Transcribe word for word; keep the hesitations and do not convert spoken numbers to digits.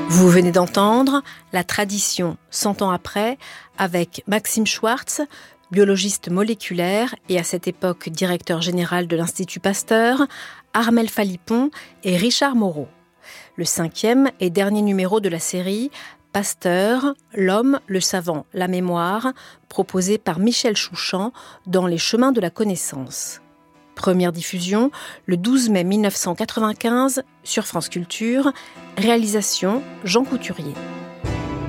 Vous venez d'entendre La tradition cent ans après avec Maxime Schwartz, biologiste moléculaire et à cette époque directeur général de l'Institut Pasteur, Armelle Falipon et Richard Moreau. Le cinquième et dernier numéro de la série Pasteur, l'homme, le savant, la mémoire, proposé par Michel Chouchan dans Les chemins de la connaissance. Première diffusion le douze mai mille neuf cent quatre-vingt-quinze sur France Culture. Réalisation Jean Couturier.